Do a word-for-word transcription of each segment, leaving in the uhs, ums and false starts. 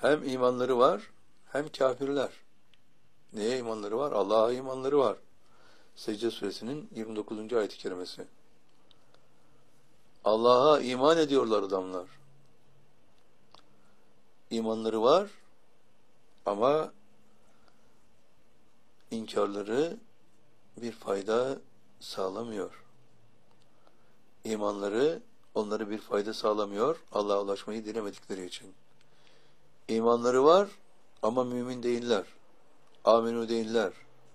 Hem imanları var, hem kafirler. Neye imanları var? Allah'a imanları var. Secde suresinin yirmi dokuzuncu ayet-i kerimesi. Allah'a iman ediyorlar adamlar. İmanları var ama inkarları bir fayda sağlamıyor. İmanları onları bir fayda sağlamıyor, Allah'a ulaşmayı dilemedikleri için. İmanları var ama mümin değiller. Aminu değiller.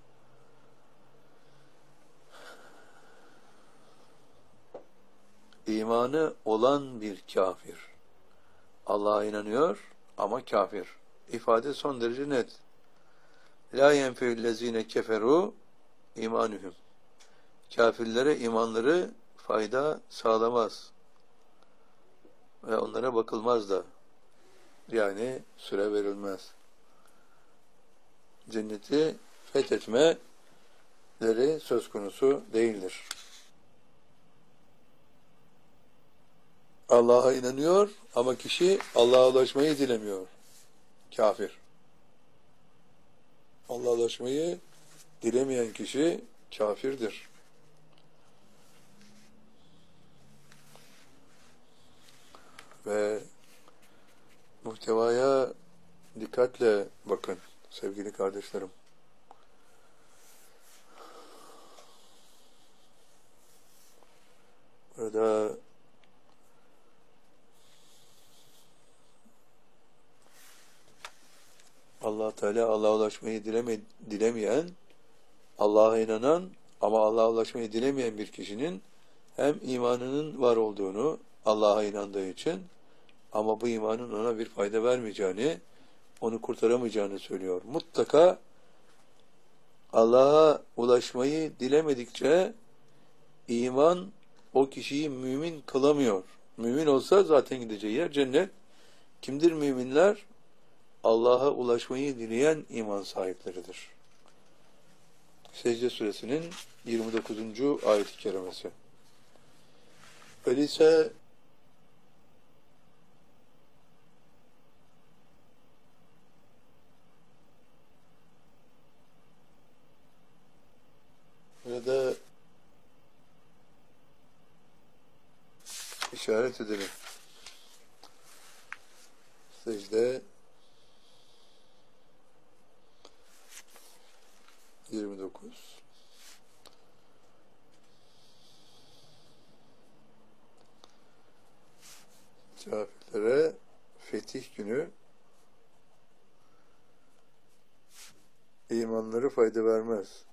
İmanı olan bir kafir. Allah'a inanıyor ama kafir. İfade son derece net. La yenfeüllezine keferu imanuhum. Kafirlere imanları fayda sağlamaz. Ve onlara bakılmaz da. Yani süre verilmez. Cenneti fethetmeleri söz konusu değildir. Allah'a inanıyor ama kişi Allah'a ulaşmayı dilemiyor. Kafir. Allah'a ulaşmayı dilemeyen kişi kafirdir. Ve muhtevaya dikkatle bakın sevgili kardeşlerim. Burada Allah Teala Allah'a ulaşmayı dileme, dilemeyen, Allah'a inanan ama Allah'a ulaşmayı dilemeyen bir kişinin hem imanının var olduğunu Allah'a inandığı için ama bu imanın ona bir fayda vermeyeceğini, onu kurtaramayacağını söylüyor. Mutlaka Allah'a ulaşmayı dilemedikçe iman o kişiyi mümin kılamıyor. Mümin olsa zaten gideceği yer cennet. Kimdir müminler? Allah'a ulaşmayı dileyen iman sahipleridir. Secde suresinin yirmi dokuzuncu ayet-i kerimesi. Öyleyse burada işaret edelim. Secde yirmi dokuz. Kafirlere fetih günü imanları fayda vermez.